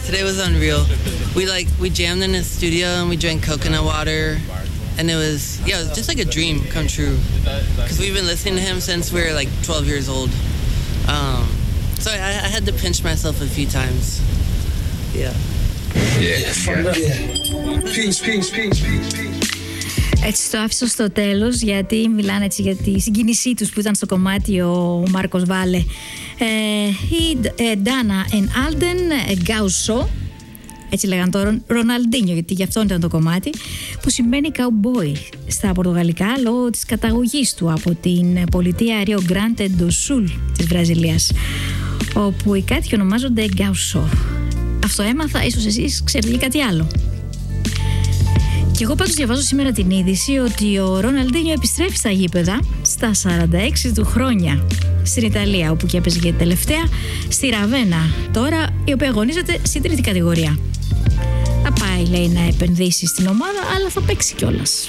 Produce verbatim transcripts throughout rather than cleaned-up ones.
Today was unreal. We like we jammed in the studio and we drank coconut water, and it was yeah, it was just like a dream come true. Because we've been listening to him since we were like twelve years old. Um, so I, I had to pinch myself a few times. Yeah. Yeah. Yeah. Peace, peace, peace, peace, peace. Έτσι το άφησα στο τέλος, γιατί μιλάνε έτσι για τη συγκίνησή τους που ήταν στο κομμάτι ο Μάρκος Βάλε. Η Ντάνα εν Άλντεν Γκάουσο, έτσι λέγαν το Ροναλντίνιο, γιατί γι' αυτό ήταν το κομμάτι, που σημαίνει cowboy στα πορτογαλικά λόγω της καταγωγής του από την πολιτεία Rio Grande do Sul της Βραζιλίας, όπου οι κάτοικοι ονομάζονται Γκάουσο. Αυτό έμαθα, ίσως εσείς ξέρετε κάτι άλλο. Και εγώ πάντως διαβάζω σήμερα την είδηση ότι ο Ροναλντίνιο επιστρέφει στα γήπεδα στα σαράντα έξι του χρόνια στην Ιταλία, όπου και έπαιζε για τελευταία στη Ραβένα τώρα, η οποία αγωνίζεται στην τρίτη κατηγορία. Θα πάει, λέει, να επενδύσει στην ομάδα, αλλά θα παίξει κιόλας.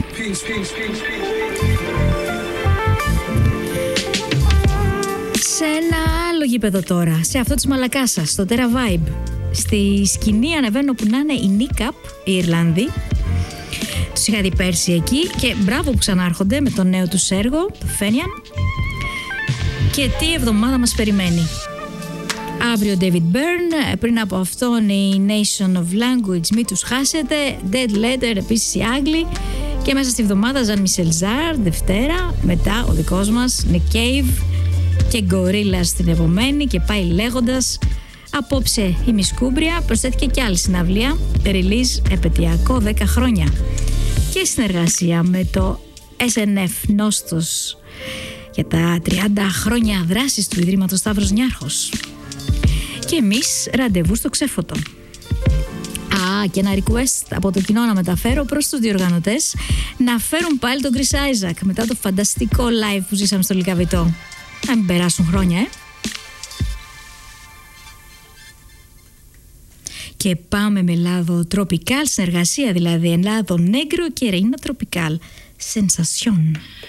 Σε ένα άλλο γήπεδο τώρα, σε αυτό της Μαλακάσας, στο Terra Vibe. Στη σκηνή ανεβαίνουν που να είναι η Νίκαπ, οι Ιρλανδοί. Τους είχα δει πέρσι εκεί και μπράβο που ξανάρχονται με το νέο τους έργο, το Φένιαν. Και τι εβδομάδα μας περιμένει. Αύριο David Byrne, πριν από αυτόν η Nation of Language, μην τους χάσετε, Dead Letter, επίσης οι Άγγλοι, και μέσα στη εβδομάδα Jean Michel Jarre, Δευτέρα, μετά ο δικός μας Nick Cave και Gorillaz την επομένη, και πάει λέγοντας. Απόψε η Μισκούμπρια προσθέθηκε κι άλλη συναυλία, release επαιτειακό δέκα χρόνια, και συνεργασία με το ες εν εφ Νόστος για τα τριάντα χρόνια δράσης του Ιδρύματος Σταύρος Νιάρχος. Και εμείς ραντεβού στο Ξέφωτο. Α, και ένα request από το κοινό να μεταφέρω προς τους διοργανωτές να φέρουν πάλι τον Chris Isaak μετά το φανταστικό live που ζήσαμε στο Λυκαβητό. Να μην περάσουν χρόνια, ε! Και πάμε με Λάδο Τροπικάλ, συνεργασία δηλαδή Λάδο Νέγκρο και Ρεϊνα Τροπικάλ. Σενσασιόν.